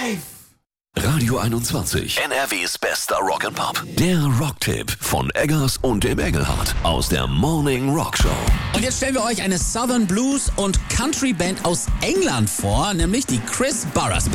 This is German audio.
Radio 21, NRWs bester Rock'n'Pop. Der Rocktipp von Eggers und dem Engelhardt aus der Morning Rock Show. Und jetzt stellen wir euch eine Southern Blues und Country Band aus England vor, nämlich die Chris Barras Band.